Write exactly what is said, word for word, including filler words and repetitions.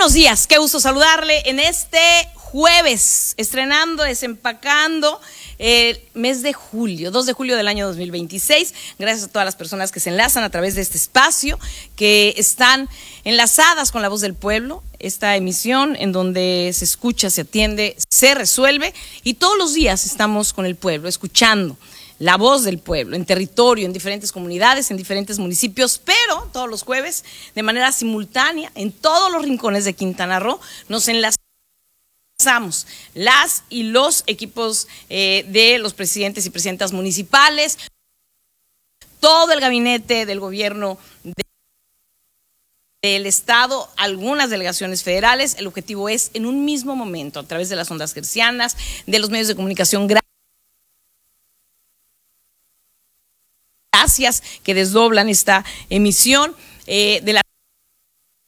buenos días, qué gusto saludarle en este jueves, estrenando, desempacando el mes de julio, dos de julio del año dos mil veintiséis. Gracias a todas las personas que se enlazan a través de este espacio, que están enlazadas con La Voz del Pueblo, esta emisión en donde se escucha, se atiende, se resuelve, y todos los días estamos con el pueblo, escuchando la voz del pueblo, en territorio, en diferentes comunidades, en diferentes municipios, pero todos los jueves, de manera simultánea, en todos los rincones de Quintana Roo, nos enlazamos las y los equipos eh, de los presidentes y presidentas municipales, todo el gabinete del gobierno de del Estado, algunas delegaciones federales. El objetivo es, en un mismo momento, a través de las ondas hertzianas, de los medios de comunicación gracias que desdoblan esta emisión, eh, de la